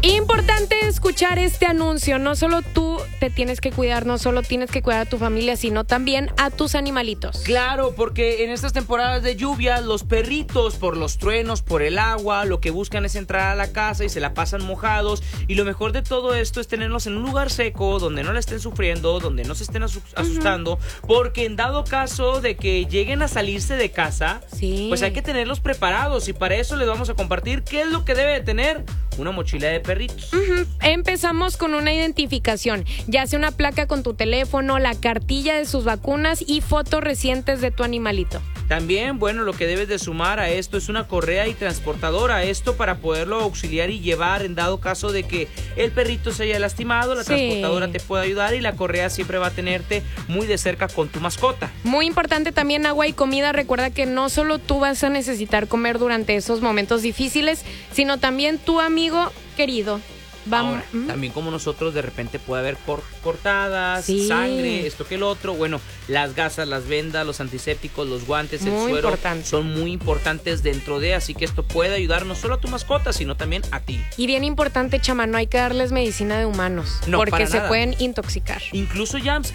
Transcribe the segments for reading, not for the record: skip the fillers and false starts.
Importante escuchar este anuncio. No solo tú te tienes que cuidar, no solo tienes que cuidar a tu familia, sino también a tus animalitos. Claro, porque en estas temporadas de lluvia, los perritos, por los truenos, por el agua, lo que buscan es entrar a la casa y se la pasan mojados. Y lo mejor de todo esto es tenerlos en un lugar seco, donde no la estén sufriendo, donde no se estén asustando. Porque en dado caso de que lleguen a salirse de casa, pues hay que tenerlos preparados. Y para eso les vamos a compartir qué es lo que debe de tener una mochila de perritos. Empezamos con una identificación, ya sea una placa con tu teléfono, la cartilla de sus vacunas y fotos recientes de tu animalito. También, bueno, lo que debes de sumar a esto es una correa y transportadora. Esto para poderlo auxiliar y llevar en dado caso de que el perrito se haya lastimado. La transportadora te puede ayudar y la correa siempre va a tenerte muy de cerca con tu mascota. Muy importante también agua y comida. Recuerda que no solo tú vas a necesitar comer durante esos momentos difíciles, sino también tu amigo querido. Ahora, también como nosotros de repente puede haber cortadas, sangre, esto que el otro. Bueno, las gasas, las vendas, los antisépticos, los guantes, el suero son muy importantes dentro de, así que esto puede ayudar no solo a tu mascota, sino también a ti. Y bien importante, chama, no hay que darles medicina de humanos, porque se pueden intoxicar. Incluso, Jams,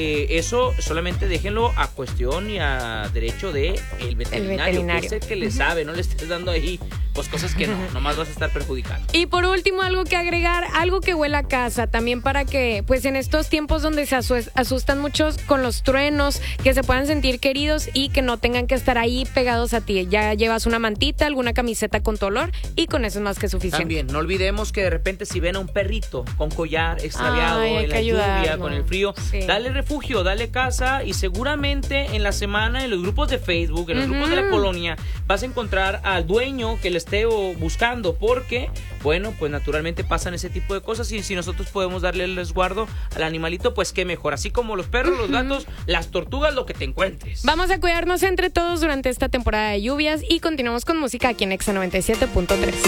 eso solamente déjenlo a cuestión y a derecho de el veterinario. Que es el que le sabe, no le estés dando ahí pues cosas que nomás vas a estar perjudicando. Y por último, algo que agregar, algo que huela a casa, también para que, pues en estos tiempos donde se asustan muchos con los truenos, que se puedan sentir queridos y que no tengan que estar ahí pegados a ti. Ya llevas una mantita, alguna camiseta con tu olor y con eso es más que suficiente. También, no olvidemos que de repente si ven a un perrito con collar extraviado en la lluvia, con el frío, dale refugio, dale casa y seguramente en la semana en los grupos de Facebook, en los grupos de la colonia, vas a encontrar al dueño que le esté buscando, porque, bueno, pues naturalmente pasan ese tipo de cosas y si nosotros podemos darle el resguardo al animalito, pues qué mejor, así como los perros, los gatos, las tortugas, lo que te encuentres. Vamos a cuidarnos entre todos durante esta temporada de lluvias y continuamos con música aquí en Exa 97.3.